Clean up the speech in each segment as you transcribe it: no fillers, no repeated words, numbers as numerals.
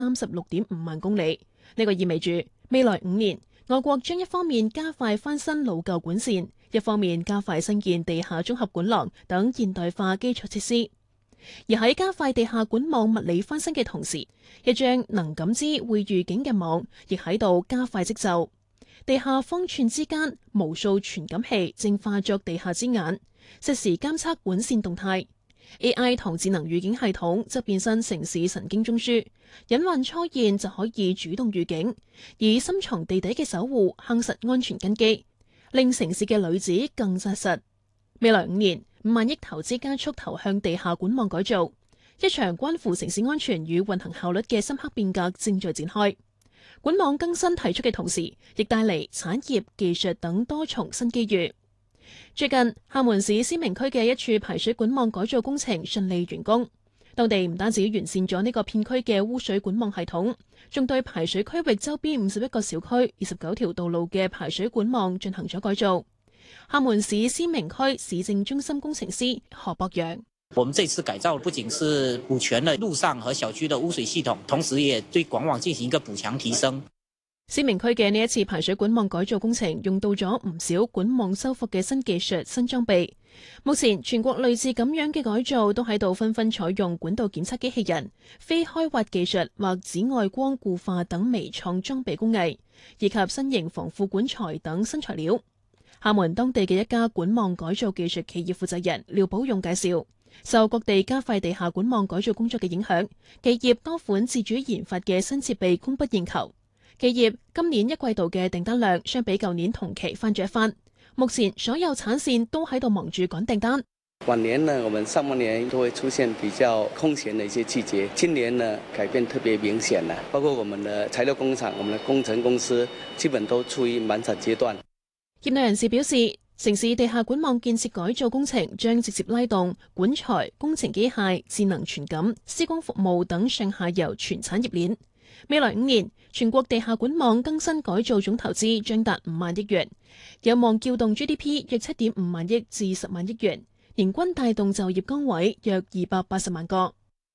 36.5萬公里。呢個意味住未來5年，外國將一方面加快翻新老舊管線，一方面加快新建地下綜合管廊等現代化基礎設施。而喺加快地下管網物理翻新嘅同時，一張能感知會預警嘅網亦喺度加快織就。地下方寸之間，無數傳感器正化作地下之眼，實時監測管線動態。AI 同智能預警系統則變身城市神經中樞，隱患初現就可以主動預警，以深藏地底嘅守護夯實安全根基，令城市嘅壘子更紮實。未來5年，5萬億投資加速投向地下管網改造，一場關乎城市安全與運行效率嘅深刻變革正在展開。管網更新提出嘅同時，亦帶嚟產業、技術等多重新機遇。最近，廈門市思明區嘅一處排水管網改造工程順利完工，當地唔單止完善咗呢個片區嘅污水管網系統，仲對排水區域周邊51個小區、29條道路嘅排水管網進行咗改造。廈門市思明區市政中心工程師何博洋： 我們這次改造不僅是補全了路上和小區的污水系統，同時也對管網進行一個補強提升。 思明區嘅呢一次排水管網改造工程用到咗唔少管網修復嘅新技術、新裝備。目前全國類似咁樣嘅改造都喺度紛紛採用管道檢測機器人、非開挖技術或紫外光固化等微創裝備工藝，以及新型防腐管材等新材料。廈門當地嘅一家管網改造技術企業負責人廖寶勇介紹，受各地加快地下管網改造工作嘅影響，企業多款自主研發嘅新設備供不應求。企業今年一季度嘅訂單量相比舊年同期翻咗一番，目前所有產線都喺度忙住趕訂單。 往年呢，我們上半年都會出現比較空閒的一些季節，今年呢改變特別明顯啦，包括我們的材料工廠、我們的工程公司，基本都處於滿產階段。 業內人士表示，城市地下管網建設改造工程將直接拉動管材、工程機械、智能傳感、施工服務等上下游全產業鏈。未來5年，全國地下管網更新改造總投資將達5萬億元，有望撬動 GDP 約7.5萬億至10萬億元，年均帶動就業崗位約280萬個。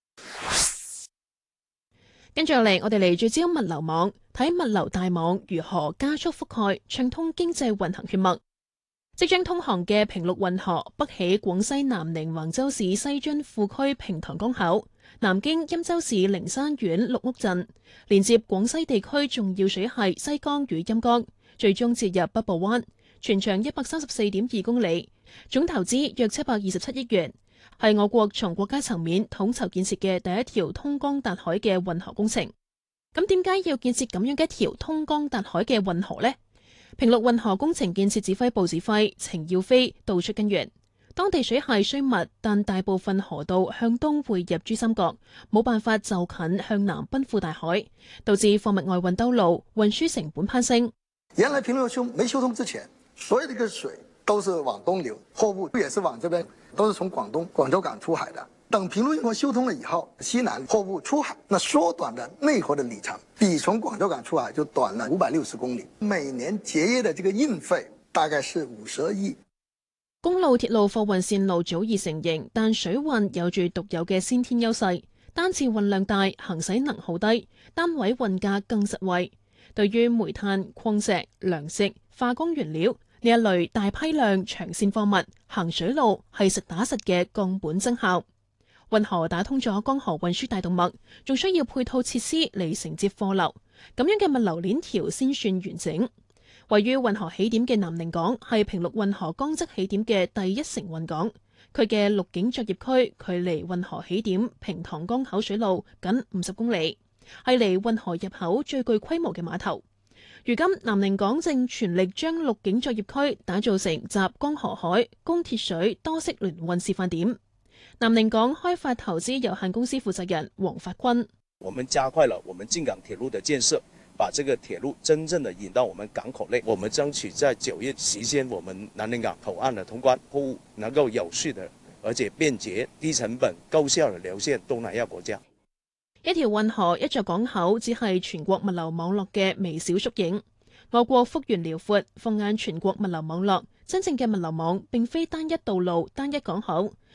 跟住落嚟，我哋嚟聚焦物流網，睇物流大網如何加速覆蓋，暢通經濟運行血脈。即將通航嘅平陸運河北起廣西南寧橫州市西津庫區平塘江口，南經欽州市靈山縣綠屋鎮，連接廣西地區重要水系西江與陰江，最終接入北部灣，全長134.2公里，總投資約727億元，係我國從國家層面統籌建設嘅第一條通江達海嘅運河工程。咁點解要建設咁樣嘅一條通江達海嘅運河呢？平陸運河工程建設指揮部指揮程耀飛道出根源，當地水系雖密，但大部分河道向東匯入珠三角，冇辦法就近向南奔赴大海，導致貨物外運兜路，運輸成本攀升。 原來平陸沒修通之前，所有的個水都是往東流，貨物也是往這邊，都是從廣東廣州港出海的。等平陸運河修通了以後，西南貨物出海，那縮短了內河的里程，比從廣州港出海就短了560公里，每年節約的這個運費大概是50億。 公路、鐵路貨運線路早已成型，但水運有住獨有嘅先天優勢，單次運量大，行駛能耗低，單位運價更實惠。對於煤炭、礦石、糧食、化工原料呢一類大批量長線貨物，行水路係實打實嘅降本增效。運河打通咗江河運輸大動脈，仲需要配套設施嚟承接貨流，咁樣嘅物流鏈條先算完整。位於運河起點嘅南寧港係平陸運河江側起點嘅第一承運港，佢嘅陸景作業區距離運河起點平塘江口水路僅50公里，係離運河入口最具規模嘅碼頭。如今南寧港正全力將陸景作業區打造成集江河海、供鐵水多式聯運示範點。南寧港開發投資有限公司負責人黃發坤： 我們加快了我們進港鐵路的建設，把這個鐵路真正的引到我們港口內。我們爭取在9月實現我們南寧港口岸的通關，貨物能夠有序的而且便捷、低成本、高效的流線東南亞國家。 一條運河、一座港口，只係全國物流網絡嘅微小縮影。我國幅員遼闊，放眼全國物流網絡，真正嘅物流網並非單一道路、單一港口，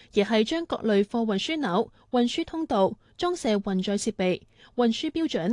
而係將各類貨運樞紐、運輸通道裝卸運載設備、運輸標準